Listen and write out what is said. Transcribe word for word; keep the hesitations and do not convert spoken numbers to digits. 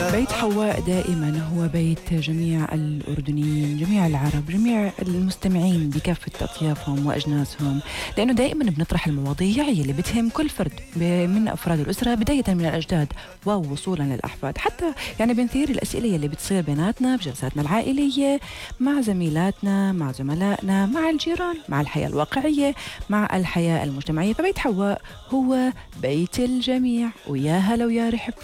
بيت حواء دائما هو بيت جميع الأردنيين، جميع العرب، جميع المستمعين بكافة أطيافهم وأجناسهم، لأنه دائما بنطرح المواضيع اللي بتهم كل فرد من أفراد الأسرة، بداية من الأجداد ووصولا للأحفاد. حتى يعني بنثير الأسئلة اللي بتصير بيناتنا بجلساتنا العائلية، مع زميلاتنا، مع زملائنا، مع الجيران، مع الحياة الواقعية، مع الحياة المجتمعية. فبيت حواء هو بيت الجميع، ويا هلا ويا رحب